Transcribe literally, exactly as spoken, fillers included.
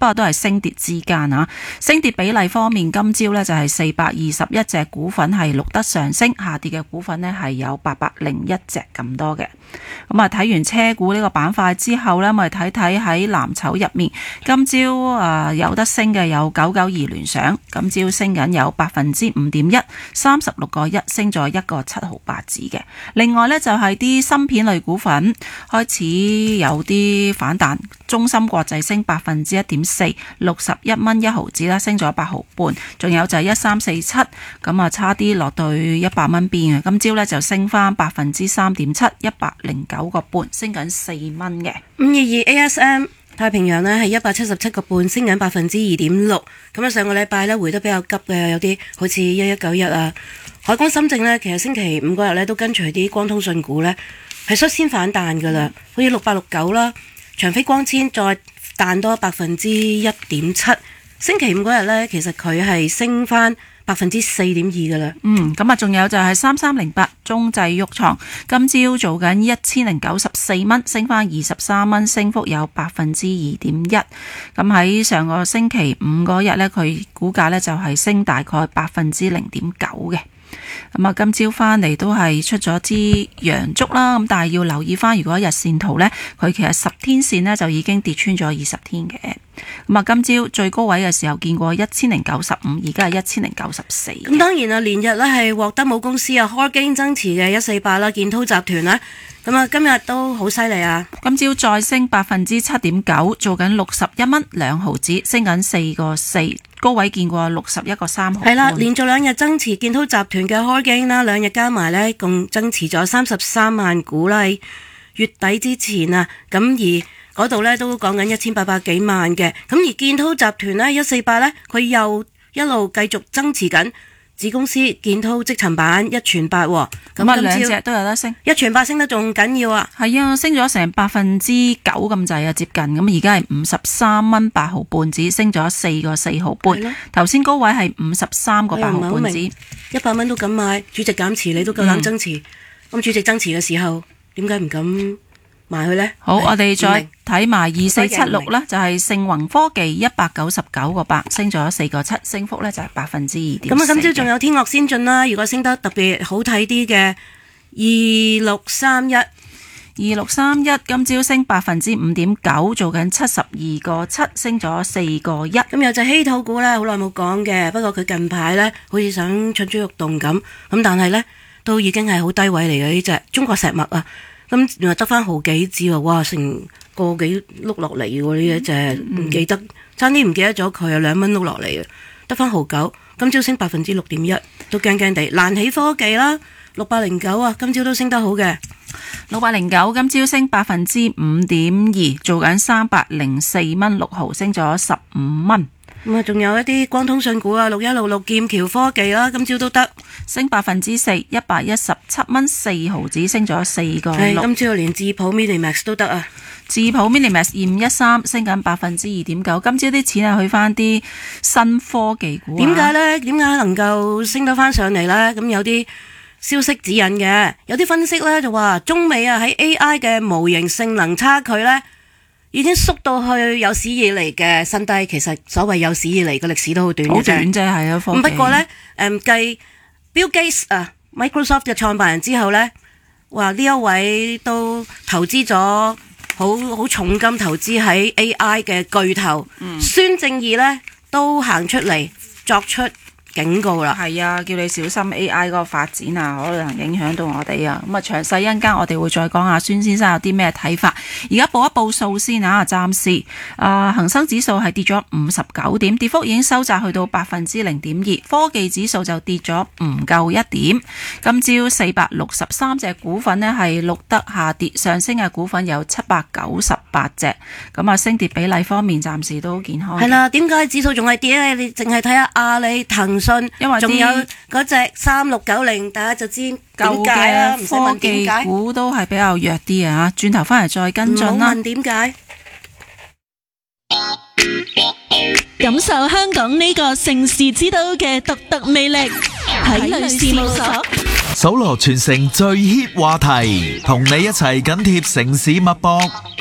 不過都係升跌之間啊。升跌比例方面，今朝呢就係四百二十一隻股份係錄得上升，下跌嘅股份呢係有八百零一隻咁多嘅。咁啊，睇完車股呢個板塊之後呢，我哋睇睇喺藍籌入面，今朝啊、呃、有得升嘅有九九二聯想，今朝升緊有百分之五點一，三十六個一，升咗一個七毫八子嘅。另外呢，就係、是、啲芯片類股份開始有啲反彈，中芯國際升百分之一點四，六十一蚊一毫子啦，升咗八毫半。仲有就係一三四七，咁啊差啲落到一百蚊邊嘅，今朝呢，就升翻百分之三點七，一百零九個半，升緊四蚊嘅。 五二二 A S M 太平洋呢係一百七十七個半，升緊百分之二點六。咁啊上個禮拜呢回得比較急嘅，有啲好似一一九一啊，海光深證呢，其實星期五嗰日呢都跟隨啲光通訊股呢係率先反彈噶啦，好似六八六九啦，長飛光纖再彈多百分之一點七。星期五嗰日呢，其實佢係升翻百分之四點二噶啦。 嗯，咁啊，仲有就係三三零八中製鬱創，今朝做緊一千零九十四蚊，升翻二十三蚊，升幅有百分之二點一。咁喺上個星期五嗰日呢，佢股價呢就係升大概百分之零點九嘅。咁啊，今朝翻嚟都係出咗支陽燭啦，咁但係要留意翻，如果日線圖呢，佢其實十天線呢就已經跌穿咗二十天嘅。咁啊，今朝最高位嘅時候見過一千零九十五，而家係一千零九十四。 咁當然啊，連日呢係獲得母公司啊開基增持嘅一四八啦，建滔集團啦，咁啊今日都好犀利啊！ 今朝再升百分之七點九，做緊六十一蚊兩毫子，升緊四個四。高位見過六十一個三毫。 係啦，連續兩日增持建滔集團嘅開基啦，兩日加埋呢，共增持咗三十三萬股啦。月底之前啊，咁而嗰度呢都講緊一千八百幾萬嘅，咁而建滔集團呢，一四八呢，佢又一路繼續增持緊子公司建滔積層板一傳八，咁啊兩隻都有得升， 一傳八升得仲緊要啊！ 係啊，升咗成百分之九咁滯啊，接近咁而家係五十三蚊八毫半子，升咗四個四毫半。頭先高位係五十三個八毫半子， 一百蚊都敢買，主席減持你都夠膽增持，咁、嗯、主席增持嘅時候點解唔敢買佢呢？ 好，我哋再睇埋二四七六啦，就係盛宏科技一百九十九個八，升咗四個七，升幅呢就係百分之二點四。 咁啊，今朝仲有天樂先進啦，如果升得特別好睇啲嘅二六三一，二六三一今朝升百分之五點九，做緊七十二個七，升咗四個一。 咁有隻稀土股呢，好耐冇講嘅，不過佢近排呢好似想蠢豬欲動咁，咁但係呢都已經係好低位嚟嘅呢隻中國石墨啊。咁原來得翻毫幾子喎，哇！成個幾碌落嚟喎，呢一隻唔記得，差啲唔記得咗佢啊，兩蚊碌落嚟嘅，得翻毫九。今朝升百分之六點一，都驚驚地。蘭起科技啦，六百零九啊，今朝都升得好嘅。 六百零九今朝升百分之五點二，做緊三百零四蚊六毫，升咗十五蚊。 咁啊，仲有一啲光通訊股啊，六一六六劍橋科技啦，今朝都得升百分之四，一百一十七蚊四毫子，升咗四個六。 今朝連智普 Minimax 都得啊， 智普 Minimax 二五一三升緊百分之二點九，今朝啲錢係去翻啲新科技股。 點解呢？點解能夠升得翻上嚟呢？咁有啲消息指引嘅，有啲分析呢就話中美啊喺 A I 嘅模型性能差距呢，已經縮到去有史以嚟嘅新低。其實所謂有史以嚟嘅歷史都好短嘅啫， 好短啫，係啊。 不過呢，誒繼 Bill Gates 啊 Microsoft 嘅創辦人之後呢，話呢一位都投資咗好好重金投資喺 A I 嘅巨頭，嗯、孫正義呢都行出嚟作出警告啦。 係啊，叫你小心 A I 嗰個發展啊，可能影響到我哋啊。咁啊，詳細一陣間我哋會再講下孫先生有啲咩睇法。而家報一報數先啊，暫時啊恒生指數係跌咗五十九點，跌幅已經收窄去到百分之零點二。科技指數就跌咗唔夠一點。今朝四百六十三隻股份呢係錄得下跌，上升嘅股份有七百九十八隻。咁啊，升跌比例方面暫時都健康。 係啦，點解指數仲係跌咧？你淨係睇下阿里、騰訊， 因為仲有嗰隻三六九零，大家就知點解啦。唔使問點解， 科技股都係比較弱啲啊！轉頭翻嚟再跟進啦。 唔好問點解。 感受香港呢個城市之都嘅獨特魅力，體類事務所搜羅全城最 hit 話題，同你一齊緊貼城市脈搏，